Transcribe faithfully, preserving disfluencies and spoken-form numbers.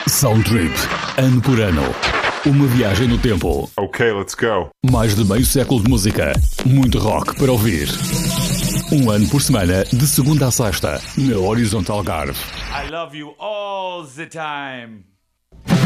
Sound Trip, ano por ano. Uma viagem no tempo. Ok, let's go. Mais de meio século de música. Muito rock para ouvir. Um ano por semana, de segunda a sexta, na Horizontal Algarve. I love you all the time.